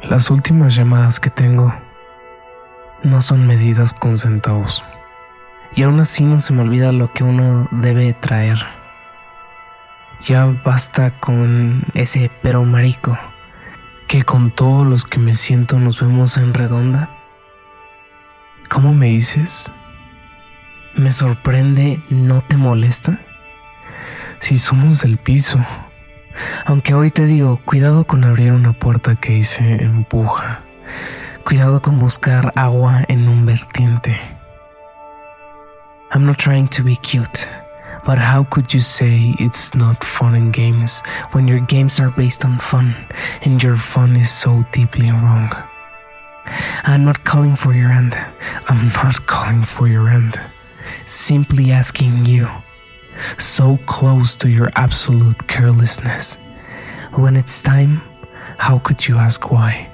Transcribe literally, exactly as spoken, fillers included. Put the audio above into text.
Las últimas llamadas que tengo no son medidas con centavos. Y aún así no se me olvida lo que uno debe traer. Ya basta con ese pero marico, que con todos los que me siento nos vemos en redonda. ¿Cómo me dices? Me sorprende, ¿no te molesta? Si somos del piso. Aunque hoy te digo, cuidado con abrir una puerta que dice empuja. Cuidado con buscar agua en un vertiente. I'm not trying to be cute, but how could you say it's not fun and games when your games are based on fun and your fun is so deeply wrong? I'm not calling for your end. I'm not calling for your end. Simply asking you, so close to your absolute carelessness. When it's time, how could you ask why?